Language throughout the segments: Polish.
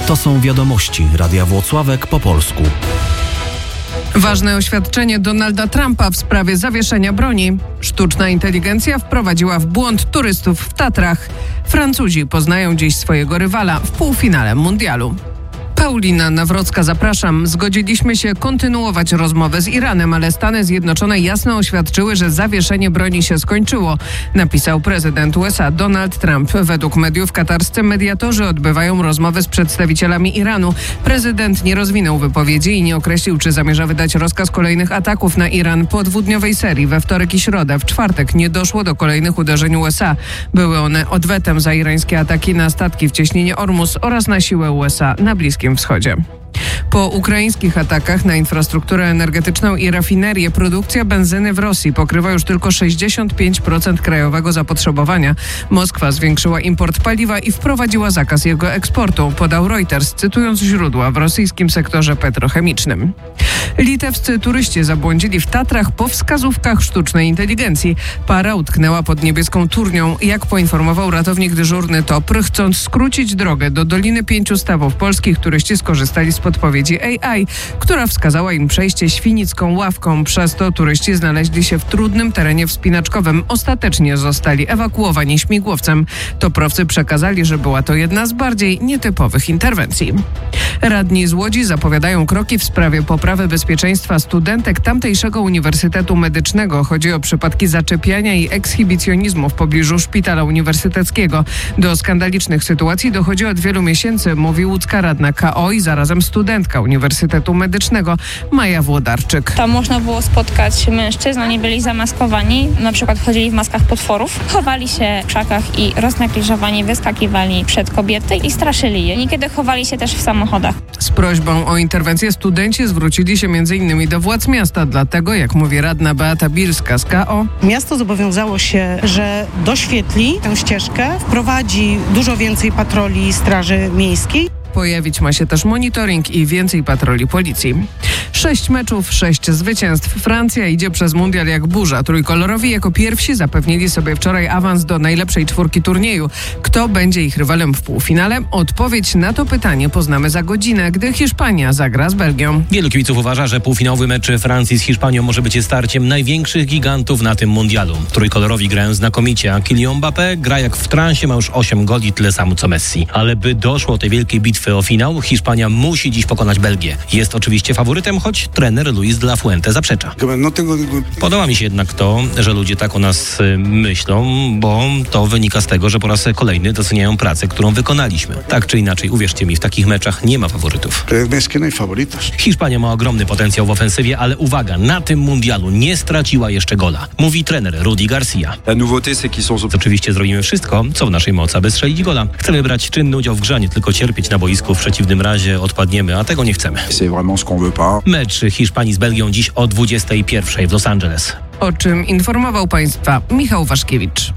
To są wiadomości Radia Włocławek po polsku. Ważne oświadczenie Donalda Trumpa w sprawie zawieszenia broni. Sztuczna inteligencja wprowadziła w błąd turystów w Tatrach. Francuzi poznają dziś swojego rywala w półfinale mundialu. Paulina Nawrocka, zapraszam. Zgodziliśmy się kontynuować rozmowę z Iranem, ale Stany Zjednoczone jasno oświadczyły, że zawieszenie broni się skończyło, napisał prezydent USA Donald Trump. Według mediów katarscy mediatorzy odbywają rozmowy z przedstawicielami Iranu. Prezydent nie rozwinął wypowiedzi i nie określił, czy zamierza wydać rozkaz kolejnych ataków na Iran po dwudniowej serii we wtorek i środę. W czwartek nie doszło do kolejnych uderzeń USA. Były one odwetem za irańskie ataki na statki w cieśninie Ormus oraz na siłę USA na Bliskim Wschodzie. Po ukraińskich atakach na infrastrukturę energetyczną i rafinerię produkcja benzyny w Rosji pokrywa już tylko 65% krajowego zapotrzebowania. Moskwa zwiększyła import paliwa i wprowadziła zakaz jego eksportu, podał Reuters, cytując źródła w rosyjskim sektorze petrochemicznym. Litewscy turyści zabłądzili w Tatrach po wskazówkach sztucznej inteligencji. Para utknęła pod niebieską turnią. Jak poinformował ratownik dyżurny TOPR, chcąc skrócić drogę do Doliny Pięciu Stawów Polskich, turyści skorzystali z podpowiedzi AI, która wskazała im przejście Świnicką Ławką. Przez to turyści znaleźli się w trudnym terenie wspinaczkowym. Ostatecznie zostali ewakuowani śmigłowcem. Toprowcy przekazali, że była to jedna z bardziej nietypowych interwencji. Radni z Łodzi zapowiadają kroki w sprawie poprawy bezpieczeństwa studentek tamtejszego Uniwersytetu Medycznego. Chodzi o przypadki zaczepiania i ekshibicjonizmu w pobliżu szpitala uniwersyteckiego. Do skandalicznych sytuacji dochodzi od wielu miesięcy, mówi łódzka radna KO i zarazem studentka Uniwersytetu Medycznego Maja Włodarczyk. Tam można było spotkać mężczyzn, oni byli zamaskowani, na przykład chodzili w maskach potworów, chowali się w krzakach i roznegliżowani wyskakiwali przed kobiety i straszyli je. Niekiedy chowali się też w samochodach. Z prośbą o interwencję studenci zwrócili się m.in. do władz miasta, dlatego, jak mówi radna Beata Bilska z KO, miasto zobowiązało się, że doświetli tę ścieżkę, wprowadzi dużo więcej patroli Straży Miejskiej. Pojawić ma się też monitoring i więcej patroli policji. 6 meczów, 6 zwycięstw. Francja idzie przez mundial jak burza. Trójkolorowi jako pierwsi zapewnili sobie wczoraj awans do najlepszej czwórki turnieju. Kto będzie ich rywalem w półfinale? Odpowiedź na to pytanie poznamy za godzinę, gdy Hiszpania zagra z Belgią. Wielu kibiców uważa, że półfinałowy mecz Francji z Hiszpanią może być starciem największych gigantów na tym mundialu. Trójkolorowi grają znakomicie, a Kylian Mbappé gra jak w transie, ma już 8 goli, tyle samo co Messi. Ale by doszło do tej wielkiej bitwy o finał, Hiszpania musi dziś pokonać Belgię. Jest oczywiście faworytem, choć trener Luis de la Fuente zaprzecza. Podoba mi się jednak to, że ludzie tak o nas myślą, bo to wynika z tego, że po raz kolejny doceniają pracę, którą wykonaliśmy. Tak czy inaczej, uwierzcie mi, w takich meczach nie ma faworytów. Hiszpania ma ogromny potencjał w ofensywie, ale uwaga, na tym mundialu nie straciła jeszcze gola, mówi trener Rudi Garcia. Oczywiście zrobimy wszystko, co w naszej mocy, aby strzelić gola. Chcemy brać czynny udział w grze, nie tylko cierpieć na boisku, w przeciwnym razie odpadniemy, a tego nie chcemy. Mecz Hiszpanii z Belgią dziś o 21:00 w Los Angeles. O czym informował Państwa Michał Waszkiewicz.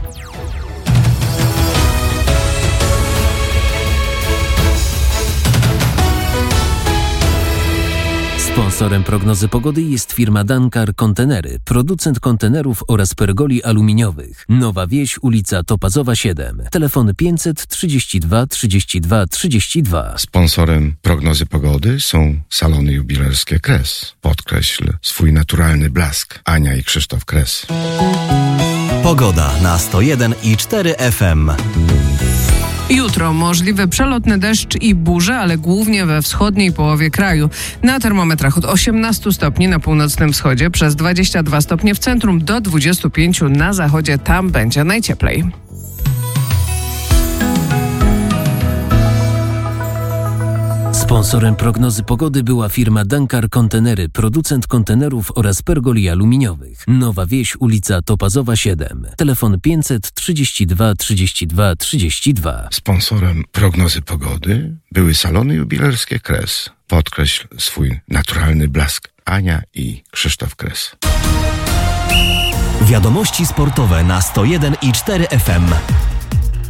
Sponsorem prognozy pogody jest firma Dankar Kontenery, producent kontenerów oraz pergoli aluminiowych. Nowa Wieś, ulica Topazowa 7. Telefon 532 32 32. Sponsorem prognozy pogody są salony jubilerskie Kres. Podkreśl swój naturalny blask. Ania i Krzysztof Kres. Pogoda na 101,4 FM. Jutro możliwy przelotny deszcz i burze, ale głównie we wschodniej połowie kraju. Na termometrach od 18 stopni na północnym wschodzie, przez 22 stopnie w centrum, do 25 na zachodzie. Tam będzie najcieplej. Sponsorem prognozy pogody była firma Dankar Kontenery, producent kontenerów oraz pergoli aluminiowych. Nowa Wieś, ulica Topazowa 7. Telefon 532 32 32. Sponsorem prognozy pogody były salony jubilerskie Kres. Podkreśl swój naturalny blask. Ania i Krzysztof Kres. Wiadomości sportowe na 101,4 FM.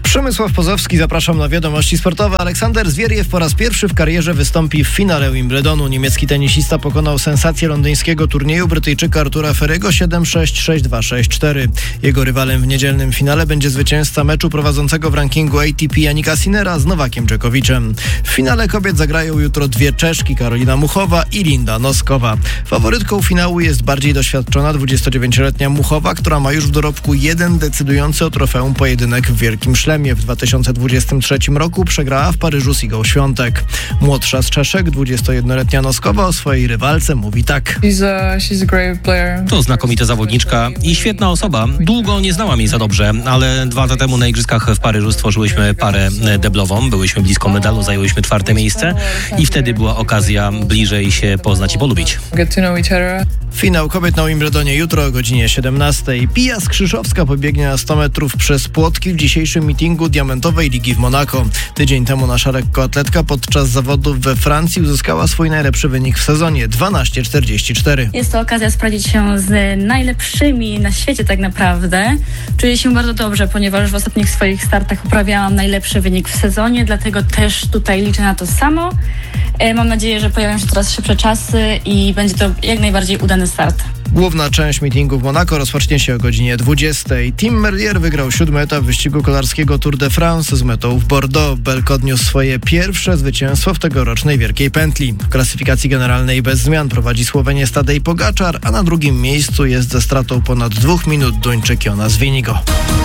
Przemysław Pozowski, zapraszam na wiadomości sportowe. Aleksander Zwieriew po raz pierwszy w karierze wystąpi w finale Wimbledonu. Niemiecki tenisista pokonał sensację londyńskiego turnieju Brytyjczyka Artura Ferry'ego 7-6, 6-2, 6-4. Jego rywalem w niedzielnym finale będzie zwycięzca meczu prowadzącego w rankingu ATP Jannika Sinnera z Nowakiem Dżokowiczem. W finale kobiet zagrają jutro dwie Czeszki, Karolina Muchowa i Linda Noskowa. Faworytką finału jest bardziej doświadczona 29-letnia Muchowa, która ma już w dorobku jeden decydujący o trofeum pojedynek w Wielkim Szlemie. W 2023 roku przegrała w Paryżu z Igą Świątek. Młodsza z Czeszek, 21-letnia Noskowa o swojej rywalce mówi tak. To znakomita zawodniczka i świetna osoba. Długo nie znałam jej za dobrze, ale 2 lata temu na Igrzyskach w Paryżu stworzyłyśmy parę deblową. Byłyśmy blisko medalu, zajęłyśmy 4. miejsce i wtedy była okazja bliżej się poznać i polubić. Finał kobiet na Wimbledonie jutro o godzinie 17. Pia Skrzyszowska pobiegnie na 100 metrów przez płotki w dzisiejszym meetingu Diamentowej Ligi w Monako. Tydzień temu nasza lekkoatletka podczas zawodów we Francji uzyskała swój najlepszy wynik w sezonie 12:44. Jest to okazja sprawdzić się z najlepszymi na świecie tak naprawdę. Czuję się bardzo dobrze, ponieważ w ostatnich swoich startach uprawiałam najlepszy wynik w sezonie, dlatego też tutaj liczę na to samo. Mam nadzieję, że pojawią się coraz szybsze czasy i będzie to jak najbardziej udany start. Główna część meetingu w Monako rozpocznie się o godzinie 20. Tim Merlier wygrał 7. etap wyścigu kolarskiego Tour de France z metą w Bordeaux. Belk odniósł swoje pierwsze zwycięstwo w tegorocznej Wielkiej Pętli. W klasyfikacji generalnej bez zmian prowadzi Słoweniec Tadej Pogačar, a na drugim miejscu jest ze stratą ponad 2 minut Duńczyk Jonas Vingegaard.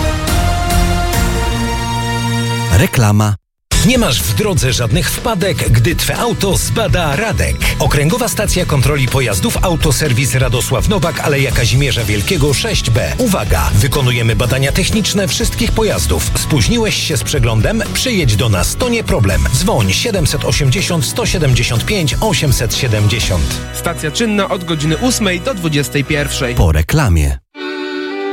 Reklama. Nie masz w drodze żadnych wpadek, gdy Twe auto zbada Radek. Okręgowa Stacja Kontroli Pojazdów Autoserwis Radosław Nowak, Aleja Kazimierza Wielkiego 6B. Uwaga! Wykonujemy badania techniczne wszystkich pojazdów. Spóźniłeś się z przeglądem? Przyjedź do nas, to nie problem. Dzwoń 780 175 870. Stacja czynna od godziny 8 do 21. Po reklamie.